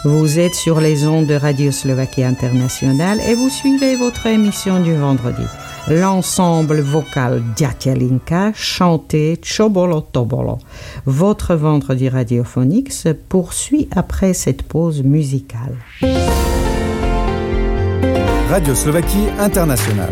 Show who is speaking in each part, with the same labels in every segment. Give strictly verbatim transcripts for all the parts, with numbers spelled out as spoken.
Speaker 1: Vous êtes sur les ondes de Radio Slovaquie Internationale et vous suivez votre émission du vendredi. L'ensemble vocal Diatelinka chantait Chobolo Tobolo. Votre vendredi radiophonique se poursuit après cette pause musicale.
Speaker 2: Radio Slovaquie Internationale.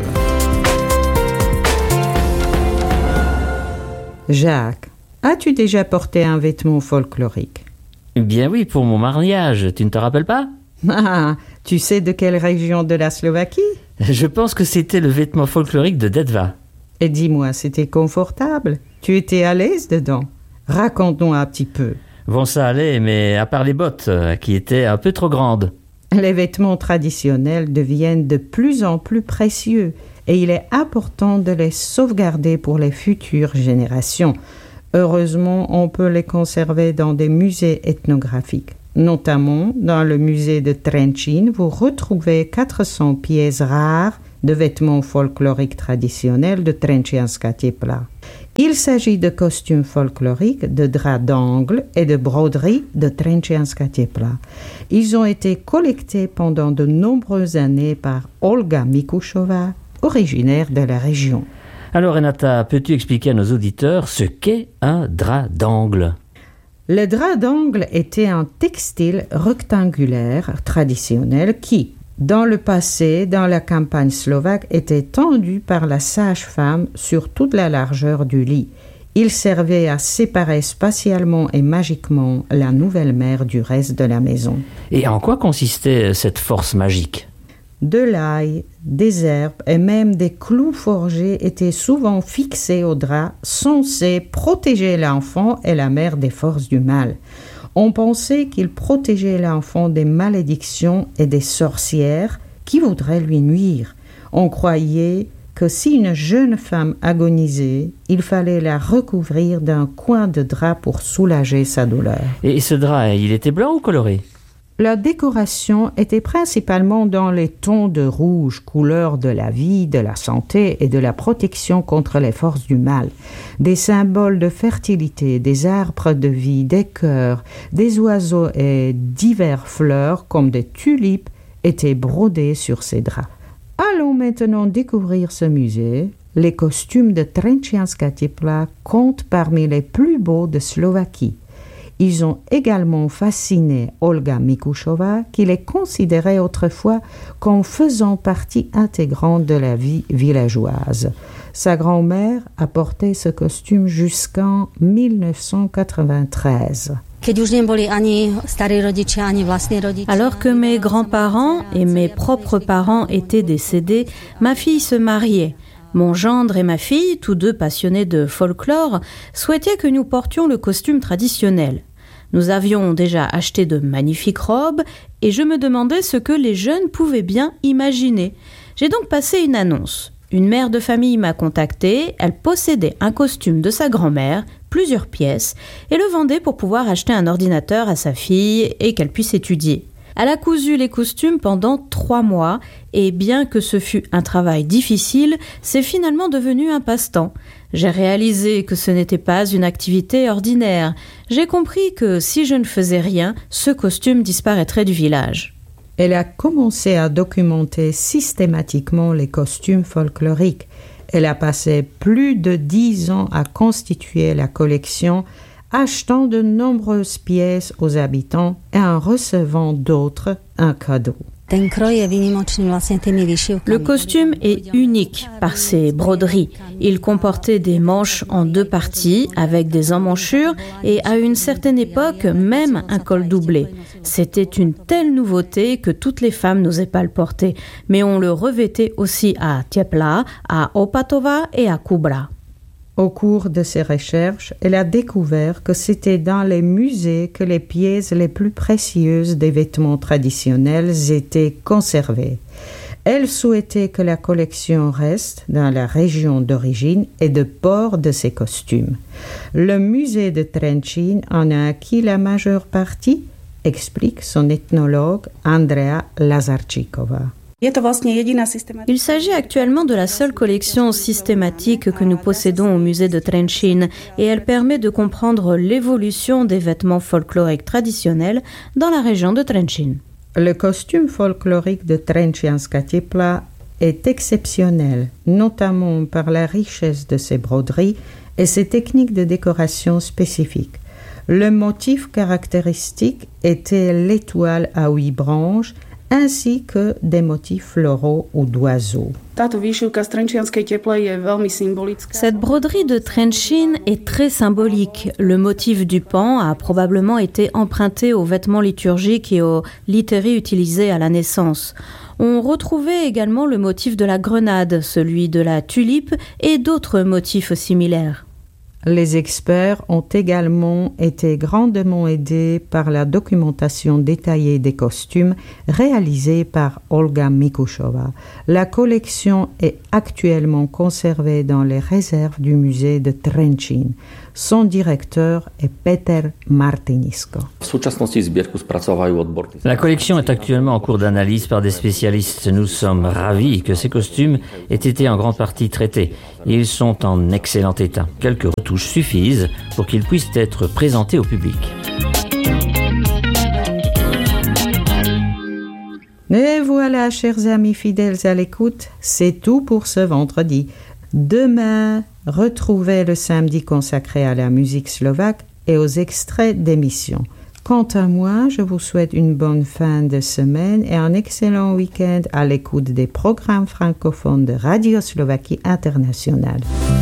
Speaker 1: Jacques, as-tu déjà porté un vêtement folklorique?
Speaker 3: Bien oui, pour mon mariage, tu ne te rappelles pas?
Speaker 1: Ah, tu sais de quelle région de la Slovaquie?
Speaker 3: Je pense que c'était le vêtement folklorique de Detva.
Speaker 1: Et dis-moi, c'était confortable? Tu étais à l'aise dedans? Raconte-nous un petit peu.
Speaker 3: Bon, ça allait, mais à part les bottes, qui étaient un peu trop grandes.
Speaker 1: Les vêtements traditionnels deviennent de plus en plus précieux et il est important de les sauvegarder pour les futures générations. Heureusement, on peut les conserver dans des musées ethnographiques. Notamment, dans le musée de Trenčín, vous retrouvez quatre cents pièces rares de vêtements folkloriques traditionnels de Trenčianska Tepla. Il s'agit de costumes folkloriques, de draps d'angle et de broderies de Trenčianska Tepla. Ils ont été collectés pendant de nombreuses années par Olga Mikušová, originaire de la région.
Speaker 3: Alors Renata, peux-tu expliquer à nos auditeurs ce qu'est un drap d'angle?
Speaker 1: Le drap d'angle était un textile rectangulaire traditionnel qui, dans le passé, dans la campagne slovaque, était tendu par la sage-femme sur toute la largeur du lit. Il servait à séparer spatialement et magiquement la nouvelle mère du reste de la maison.
Speaker 3: Et en quoi consistait cette force magique?
Speaker 1: De l'ail, des herbes et même des clous forgés étaient souvent fixés au drap, censés protéger l'enfant et la mère des forces du mal. On pensait qu'il protégeait l'enfant des malédictions et des sorcières qui voudraient lui nuire. On croyait que si une jeune femme agonisait, il fallait la recouvrir d'un coin de drap pour soulager sa douleur.
Speaker 3: Et ce drap, il était blanc ou coloré?
Speaker 1: La décoration était principalement dans les tons de rouge, couleur de la vie, de la santé et de la protection contre les forces du mal. Des symboles de fertilité, des arbres de vie, des cœurs, des oiseaux et diverses fleurs comme des tulipes étaient brodés sur ces draps. Allons maintenant découvrir ce musée. Les costumes de Trenčianska Tepla comptent parmi les plus beaux de Slovaquie. Ils ont également fasciné Olga Mikušová, qui les considérait autrefois comme faisant partie intégrante de la vie villageoise. Sa grand-mère a porté ce costume jusqu'en dix-neuf cent quatre-vingt-treize.
Speaker 4: Alors que mes grands-parents et mes propres parents étaient décédés, ma fille se mariait. Mon gendre et ma fille, tous deux passionnés de folklore, souhaitaient que nous portions le costume traditionnel. Nous avions déjà acheté de magnifiques robes et je me demandais ce que les jeunes pouvaient bien imaginer. J'ai donc passé une annonce. Une mère de famille m'a contactée, elle possédait un costume de sa grand-mère, plusieurs pièces, et le vendait pour pouvoir acheter un ordinateur à sa fille et qu'elle puisse étudier. Elle a cousu les costumes pendant trois mois et bien que ce fût un travail difficile, c'est finalement devenu un passe-temps. J'ai réalisé que ce n'était pas une activité ordinaire. J'ai compris que si je ne faisais rien, ce costume disparaîtrait du village.
Speaker 1: Elle a commencé à documenter systématiquement les costumes folkloriques. Elle a passé plus de dix ans à constituer la collection, achetant de nombreuses pièces aux habitants et en recevant d'autres un cadeau.
Speaker 4: Le costume est unique par ses broderies. Il comportait des manches en deux parties avec des emmanchures et à une certaine époque même un col doublé. C'était une telle nouveauté que toutes les femmes n'osaient pas le porter, mais on le revêtait aussi à Tepla, à Opatova et à Kubra.
Speaker 1: Au cours de ses recherches, elle a découvert que c'était dans les musées que les pièces les plus précieuses des vêtements traditionnels étaient conservées. Elle souhaitait que la collection reste dans la région d'origine et de port de ses costumes. Le musée de Trenčín en a acquis la majeure partie, explique son ethnologue Andrea Lazarčíková.
Speaker 4: Il s'agit actuellement de la seule collection systématique que nous possédons au musée de Trenčín et elle permet de comprendre l'évolution des vêtements folkloriques traditionnels dans la région de Trenčín.
Speaker 1: Le costume folklorique de Trenčianska Tepla est exceptionnel, notamment par la richesse de ses broderies et ses techniques de décoration spécifiques. Le motif caractéristique était l'étoile à huit branches, ainsi que des motifs floraux ou d'oiseaux.
Speaker 4: Cette broderie de Trenčín est très symbolique. Le motif du pan a probablement été emprunté aux vêtements liturgiques et aux litéries utilisés à la naissance. On retrouvait également le motif de la grenade, celui de la tulipe et d'autres motifs similaires.
Speaker 1: Les experts ont également été grandement aidés par la documentation détaillée des costumes réalisée par Olga Mikushova. La collection est actuellement conservée dans les réserves du musée de Trenčín. Son directeur est Peter Martinisko.
Speaker 3: La collection est actuellement en cours d'analyse par des spécialistes. Nous sommes ravis que ces costumes aient été en grande partie traités. Ils sont en excellent état. Quelques retouches suffisent pour qu'ils puissent être présentés au public.
Speaker 1: Et voilà, chers amis fidèles à l'écoute, c'est tout pour ce vendredi. Demain, retrouvez le samedi consacré à la musique slovaque et aux extraits d'émissions. Quant à moi, je vous souhaite une bonne fin de semaine et un excellent week-end à l'écoute des programmes francophones de Radio Slovaquie Internationale.